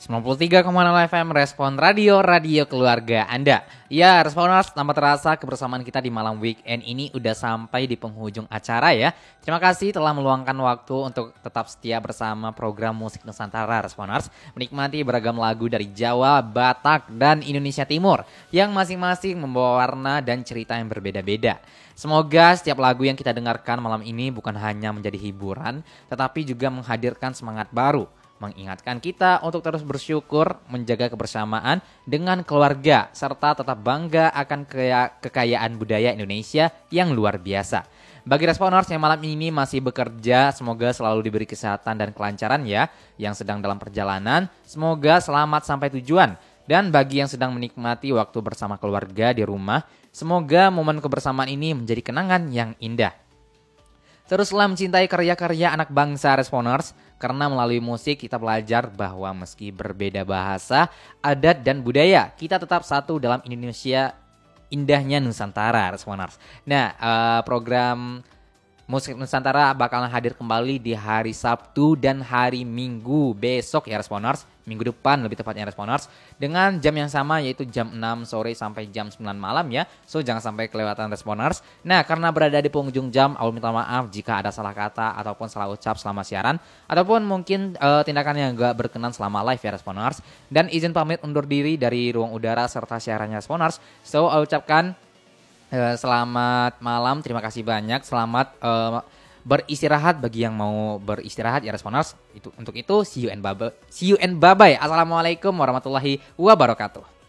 93,0 FM Respon Radio, radio keluarga Anda. Ya, Responers, tanpa terasa kebersamaan kita di malam weekend ini udah sampai di penghujung acara ya. Terima kasih telah meluangkan waktu untuk tetap setia bersama program Musik Nusantara Responers, menikmati beragam lagu dari Jawa, Batak, dan Indonesia Timur yang masing-masing membawa warna dan cerita yang berbeda-beda. Semoga setiap lagu yang kita dengarkan malam ini bukan hanya menjadi hiburan, tetapi juga menghadirkan semangat baru, mengingatkan kita untuk terus bersyukur, menjaga kebersamaan dengan keluarga, serta tetap bangga akan kekayaan budaya Indonesia yang luar biasa. Bagi Responers yang malam ini masih bekerja, semoga selalu diberi kesehatan dan kelancaran ya. Yang sedang dalam perjalanan, semoga selamat sampai tujuan. Dan bagi yang sedang menikmati waktu bersama keluarga di rumah, semoga momen kebersamaan ini menjadi kenangan yang indah. Teruslah mencintai karya-karya anak bangsa Responers, karena melalui musik kita belajar bahwa meski berbeda bahasa, adat, dan budaya, kita tetap satu dalam Indonesia indahnya Nusantara Responers. Nah, program Musik Nusantara bakalan hadir kembali di hari Sabtu dan hari Minggu besok ya Responers. Minggu depan lebih tepatnya Responers. Dengan jam yang sama yaitu jam 6 sore sampai jam 9 malam ya. So jangan sampai kelewatan Responers. Nah karena berada di penghujung jam, aku minta maaf jika ada salah kata ataupun salah ucap selama siaran. Ataupun mungkin tindakan yang gak berkenan selama live ya Responers. Dan izin pamit undur diri dari ruang udara serta siarannya Responers. So aku ucapkan selamat malam, terima kasih banyak. Selamat beristirahat bagi yang mau beristirahat ya Responers. Untuk itu see you and bye bye. Assalamualaikum warahmatullahi wabarakatuh.